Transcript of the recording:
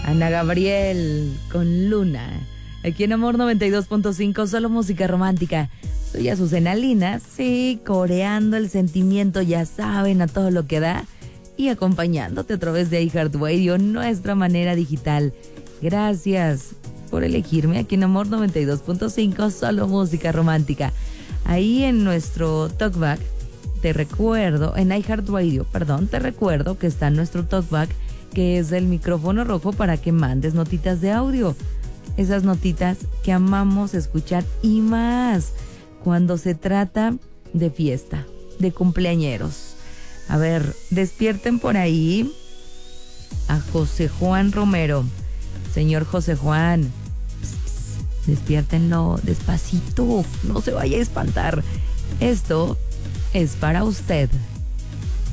Ana Gabriel con Luna. Aquí en Amor 92.5, solo música romántica. Soy Azucena Lina, sí, coreando el sentimiento, ya saben, a todo lo que da. Y acompañándote a través de iHeartRadio, nuestra manera digital. Gracias por elegirme aquí en Amor 92.5, solo música romántica. Ahí en nuestro talkback, te recuerdo, en iHeartRadio, te recuerdo que está nuestro talkback, que es el micrófono rojo para que mandes notitas de audio. Esas notitas que amamos escuchar y más cuando se trata de fiesta, de cumpleañeros. A ver, despierten por ahí a José Juan Romero. Señor José Juan, despiértenlo despacito, no se vaya a espantar. Esto es para usted.